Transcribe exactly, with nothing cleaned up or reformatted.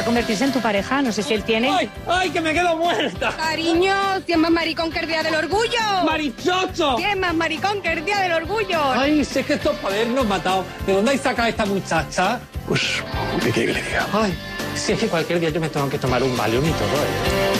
convertirse en tu pareja. No sé si él tiene... ¡Ay, ay, que me quedo muerta! Cariño, si es más maricón que el día del orgullo. ¡Marichocho! Si es más maricón que el día del orgullo. Ay, si es que estos para habernos matado. ¿De dónde hay sacado esta muchacha? Pues, ¿qué quiere que le diga? Ay, si es que cualquier día yo me tengo que tomar un Valium y todo, ¿eh?